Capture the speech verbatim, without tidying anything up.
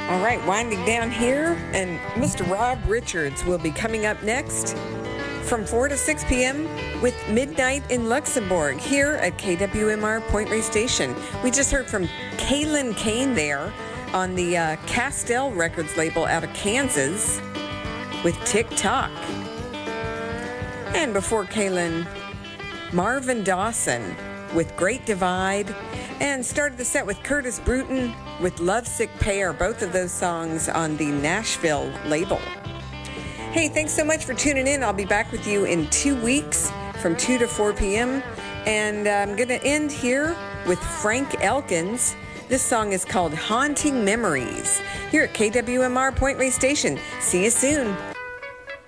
All right, winding down here, and Mister Rob Richards will be coming up next from four to six p.m. with Midnight in Luxembourg here at K W M R Point Reyes Station. We just heard from Kaylin Kane there on the uh, Castell Records label out of Kansas with Tick Tock. And before Kaylin, Marvin Dawson with Great Divide, and started the set with Curtis Bruton with Lovesick Pair, both of those songs on the Nashville label. Hey, thanks so much for tuning in. I'll be back with you in two weeks from two to four p.m. And I'm going to end here with Frank Elkins. This song is called Haunting Memories here at K W M R Point Reyes Station. See you soon.